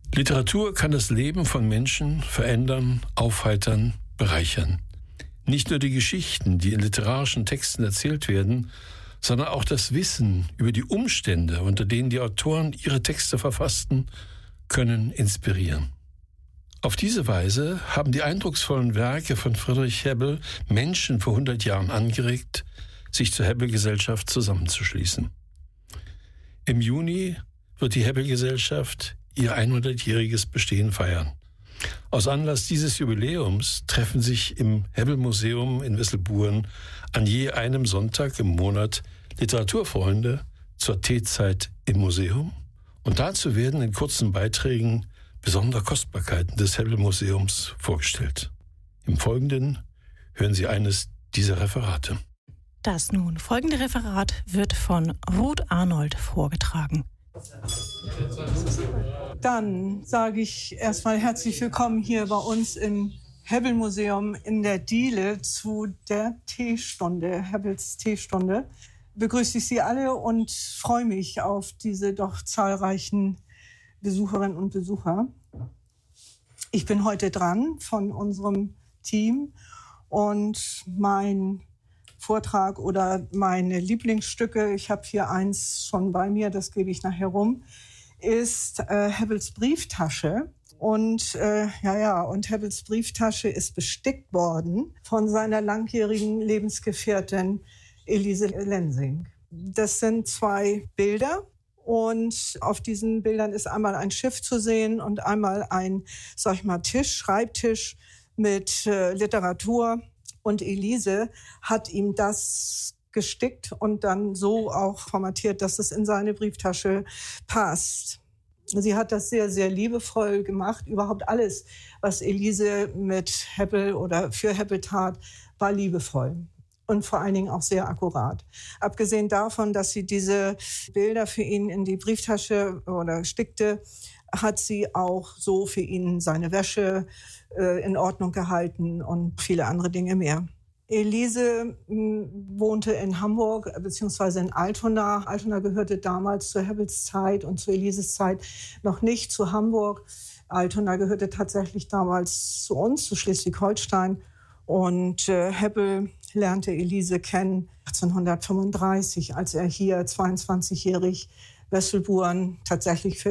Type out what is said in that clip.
Literatur kann das Leben von Menschen verändern, aufheitern, bereichern. Nicht nur die Geschichten, die in literarischen Texten erzählt werden, sondern auch das Wissen über die Umstände, unter denen die Autoren ihre Texte verfassten, können inspirieren. Auf diese Weise haben die eindrucksvollen Werke von Friedrich Hebbel Menschen vor 100 Jahren angeregt, sich zur Hebbel-Gesellschaft zusammenzuschließen. Im Juni wird die Hebbel-Gesellschaft ihr 100-jähriges Bestehen feiern. Aus Anlass dieses Jubiläums treffen sich im Hebbel-Museum in Wesselburen an je einem Sonntag im Monat Literaturfreunde zur Teezeit im Museum. Und dazu werden in kurzen Beiträgen besondere Kostbarkeiten des Hebbel-Museums vorgestellt. Im Folgenden hören Sie eines dieser Referate. Das nun folgende Referat wird von Ruth Arnold vorgetragen. Dann sage ich erstmal herzlich willkommen hier bei uns im Hebbel-Museum in der Diele zu der Teestunde, Hebbels Teestunde. Begrüße ich Sie alle und freue mich auf diese doch zahlreichen Besucherinnen und Besucher. Ich bin heute dran von unserem Team und mein Vortrag oder meine Lieblingsstücke, ich habe hier eins schon bei mir, das gebe ich nachher rum, ist Hebbels Brieftasche. Und und Hebbels Brieftasche ist bestickt worden von seiner langjährigen Lebensgefährtin Elise Lensing. Das sind 2 Bilder. Und auf diesen Bildern ist einmal ein Schiff zu sehen und einmal ein, Schreibtisch mit Literatur. Und Elise hat ihm das gestickt und dann so auch formatiert, dass es in seine Brieftasche passt. Sie hat das sehr, sehr liebevoll gemacht. Überhaupt alles, was Elise mit Hebbel oder für Hebbel tat, war liebevoll. Und vor allen Dingen auch sehr akkurat. Abgesehen davon, dass sie diese Bilder für ihn in die Brieftasche oder stickte, hat sie auch so für ihn seine Wäsche in Ordnung gehalten und viele andere Dinge mehr. Elise wohnte in Hamburg beziehungsweise in Altona. Altona gehörte damals zur Hebbels Zeit und zu Elises Zeit noch nicht zu Hamburg. Altona gehörte tatsächlich damals zu uns, zu Schleswig-Holstein. Und Hebbel lernte Elise kennen 1835, als er hier 22-jährig Wesselburen tatsächlich für